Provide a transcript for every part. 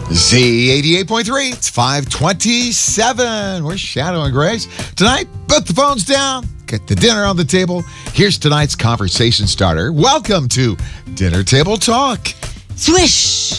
Z88.3, it's 527. We're Shadow and Grace. Tonight, put the phones down, get the dinner on the table. Here's tonight's conversation starter. Welcome to Dinner Table Talk. Swish!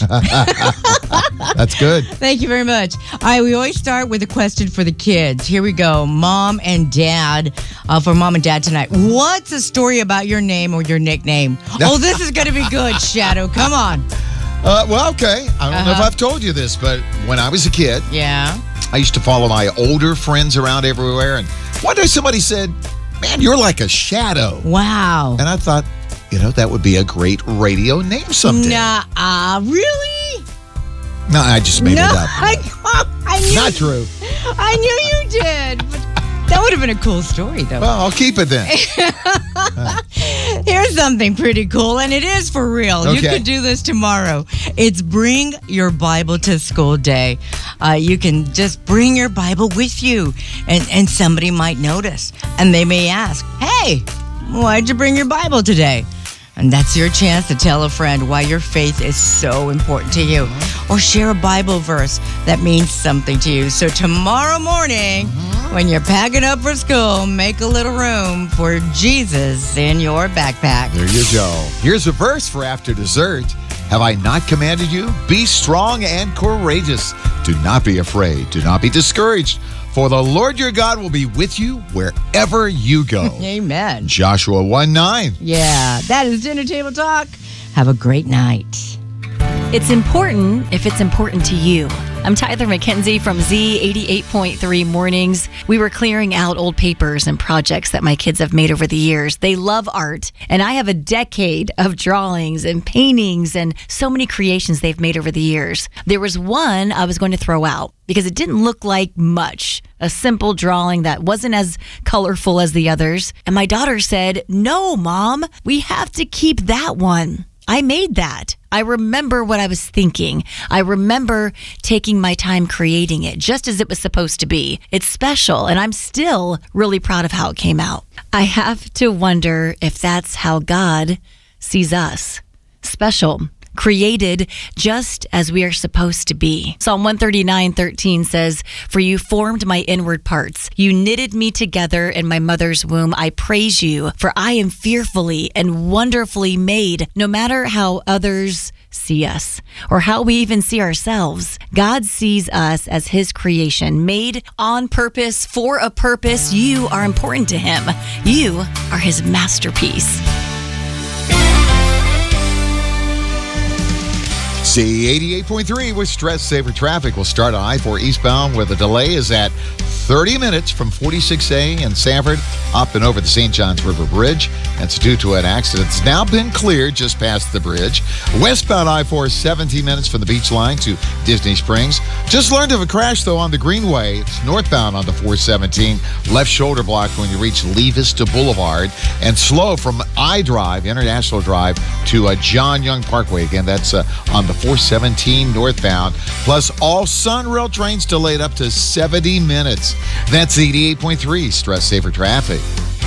That's good. Thank you very much. All right, we always start with a question for the kids. Here we go. Mom and Dad, for Mom and Dad tonight. What's a story about your name or your nickname? Oh, this is going to be good, Shadow. Come on. Well, okay. I don't know if I've told you this, but when I was a kid, Yeah. I used to follow my older friends around everywhere. And one day somebody said, man, you're like a shadow. Wow. And I thought, that would be a great radio name someday. Nah, really? No, I just made it up. I knew, Not true. I knew you did. But that would have been a cool story, though. Well, I'll keep it then. Here's something pretty cool, and it is for real. Okay. You could do this tomorrow. It's Bring Your Bible to School Day. You can just bring your Bible with you, and somebody might notice. And they may ask, hey, why'd you bring your Bible today? And that's your chance to tell a friend why your faith is so important to you. Or share a Bible verse that means something to you. So tomorrow morning, when you're packing up for school, make a little room for Jesus in your backpack. There you go. Here's a verse for after dessert. Have I not commanded you? Be strong and courageous. Do not be afraid. Do not be discouraged. For the Lord your God will be with you wherever you go. Amen. Joshua 1:9. Yeah, that is Dinner Table Talk. Have a great night. It's important if it's important to you. I'm Tyler McKenzie from Z88.3 Mornings. We were clearing out old papers and projects that my kids have made over the years. They love art, and I have a decade of drawings and paintings and so many creations they've made over the years. There was one I was going to throw out because it didn't look like much. A simple drawing that wasn't as colorful as the others. And my daughter said, "No, Mom, we have to keep that one." I made that. I remember what I was thinking. I remember taking my time creating it just as it was supposed to be. It's special, and I'm still really proud of how it came out. I have to wonder if that's how God sees us. Special. Created just as we are supposed to be. Psalm 139:13 says, "For you formed my inward parts. You knitted me together in my mother's womb. I praise you, for I am fearfully and wonderfully made." No matter how others see us or how we even see ourselves, God sees us as his creation, made on purpose for a purpose. You are important to him. You are his masterpiece. Z88.3 with Stress Saver Traffic will start on I-4 eastbound where the delay is at 30 minutes from 46A in Sanford up and over the St. Johns River Bridge. That's due to an accident. It's now been cleared just past the bridge. Westbound I-4 is 17 minutes from the beach line to Disney Springs. Just learned of a crash, though, on the Greenway. It's northbound on the 417. Left shoulder block when you reach Lee Vista Boulevard. And slow from I-Drive, International Drive, to John Young Parkway. Again, that's on the 417 northbound. Plus, all Sunrail trains delayed up to 70 minutes. That's 88.3 Stress Saver Traffic.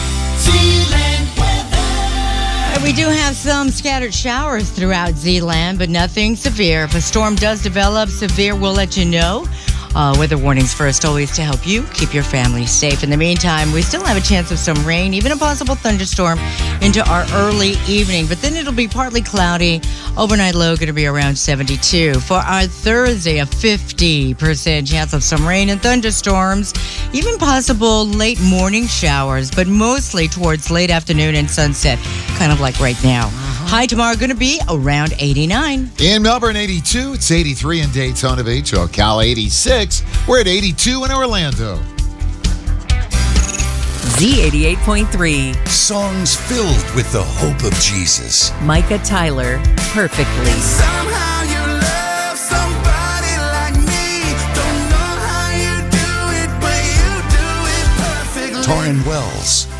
We do have some scattered showers throughout Zeeland, but nothing severe. If a storm does develop severe, we'll let you know. Weather warnings first, always to help you keep your family safe. In the meantime, we still have a chance of some rain, even a possible thunderstorm into our early evening. But then it'll be partly cloudy. Overnight low going to be around 72. For our Thursday, a 50% chance of some rain and thunderstorms, even possible late morning showers, but mostly towards late afternoon and sunset, kind of like right now. High tomorrow going to be around 89. In Melbourne, 82. It's 83 in Daytona Beach. Ocala, 86. We're at 82 in Orlando. Z88.3. Songs filled with the hope of Jesus. Micah Tyler, Perfectly. Somehow you love somebody like me. Don't know how you do it, but you do it perfectly. Torrin Wells,